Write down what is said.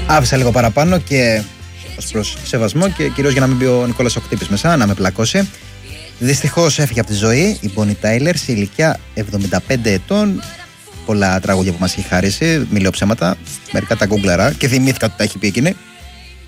άφησα λίγο παραπάνω και ως προς σεβασμό και κυρίως για να μην μπει ο Νικόλας ο Κτύπης μέσα, να με πλακώσει. Δυστυχώς έφυγε από τη ζωή η Bonnie Tyler σε ηλικία 75 ετών. Πολλά τραγούδια που μας έχει χαρίσει, μη λέω ψέματα, μερικά τα γκούγκλαρα και θυμήθηκα ότι τα έχει πει εκείνη.